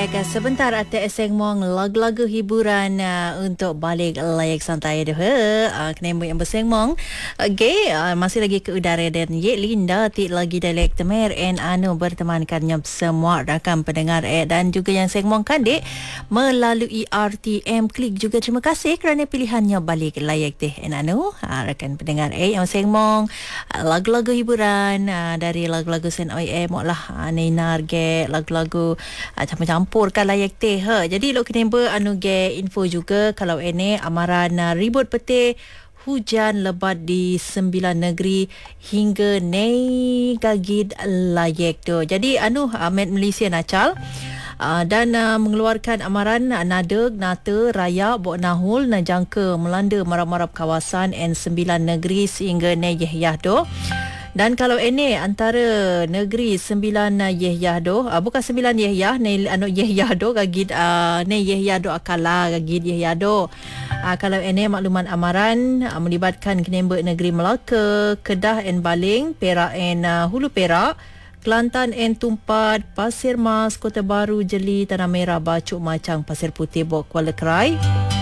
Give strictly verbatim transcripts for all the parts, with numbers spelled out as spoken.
break sebentar ada segmen lagu-lagu hiburan uh, untuk balik layak santai dah. Uh, kena yang bersengmong. Okay, uh, masih lagi ke udara dan ye Linda ti lagi dialek temer and anu bertemankannya semua rakan pendengar eh, dan juga yang segmongkan dek melalui R T M Klik juga terima kasih kerana pilihannya balik layak teh and anu uh, rakan pendengar eh yang segmong uh, lagu-lagu hiburan uh, dari lagu-lagu Sen O I M lah uh, Nainar ge lagu-lagu uh, campur-campur kan layak teh ha. Jadi lo kena anu ge info juga kalau ini amaran uh, ribut peti hujan lebat di sembilan negeri hingga nei gagid layak tu. Jadi anu Met Malaysia Nacal Uh, dan uh, mengeluarkan amaran uh, nada, nata, raya, bok nahul na jangka melanda marap-marap kawasan and sembilan negeri sehingga ne yehyah do. Dan kalau ini antara negeri sembilan uh, yehyah do, uh, bukan sembilan yehyah, ne anu yehyah do gagid uh, ne yehyah do akala gagid yehyah do. Uh, kalau ini makluman amaran uh, melibatkan kenembek negeri Melaka, Kedah and Baling, Perak and uh, Hulu Perak, Kelantan and Tumpat, Pasir Mas, Kota Baru, Jeli, Tanah Merah, Bacuk Macang, Pasir Putih, Bok Kuala Kerai.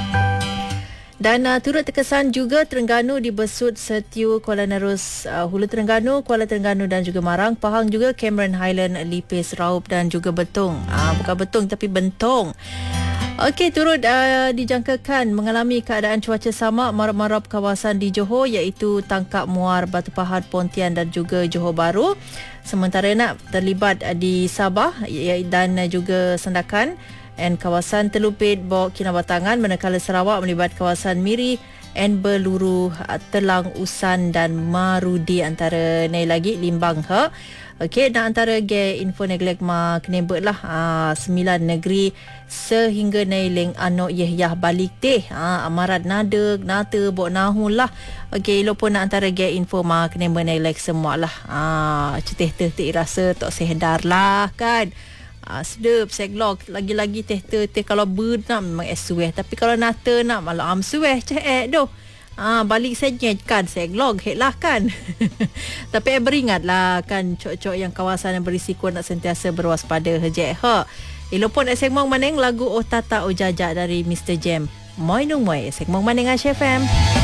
Dan uh, turut terkesan juga Terengganu di Besut, Setiu, Kuala Nerus, uh, Hulu Terengganu, Kuala Terengganu dan juga Marang, Pahang juga, Cameron Highland, Lipis, Raup dan juga Betong. Uh, bukan Betong tapi Bentong. Okey, turut uh, dijangkakan mengalami keadaan cuaca sama marap-marap kawasan di Johor iaitu Tangkap Muar, Batu Pahat, Pontian dan juga Johor Bahru. Sementara nak terlibat uh, di Sabah dan uh, juga Sandakan dan kawasan Telupit, Bok Kinabatangan, manakala Sarawak melibat kawasan Miri and Beluru, uh, Telang, Usan dan Marudi antara ni lagi Limbang ha. Okey, dan antara ge info neglek ma kenebek lah uh, sembilan negeri sehingga nailing anok yehyah balik teh uh, amarat nada nata bok nahul lah. Okey, lo pun nak antara ge info ma kenebek neglek semua lah. Ah uh, ceteh teh teh rasa tok sedar lah kan. Ah uh, sedap seglog lagi-lagi teh teh teh kalau bernam memang esueh tapi kalau nata nak malah am sueh ceh doh. Ah balik saja kan seglog hetlah kan. Tapi eh, beringatlah kan cok-cok yang kawasan yang berisiko nak sentiasa berwaspada hejek ha. Elopon segmen maneng lagu Oh Tata Oh Jajak dari Mister Jam. Moi nung moi segmen maneng Ash F M.